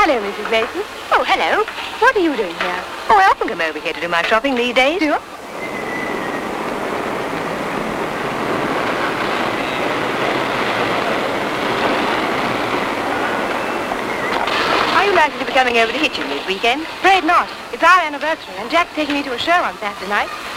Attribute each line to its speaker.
Speaker 1: Hello, Mrs. Mason.
Speaker 2: Oh, hello.
Speaker 1: What are you doing here?
Speaker 2: Oh, I often come over here to do my shopping these days.
Speaker 1: Do you?
Speaker 2: Are you likely to be coming over to Hitchin this weekend?
Speaker 1: Afraid not. It's our anniversary, and Jack's taking me to a show on Saturday night.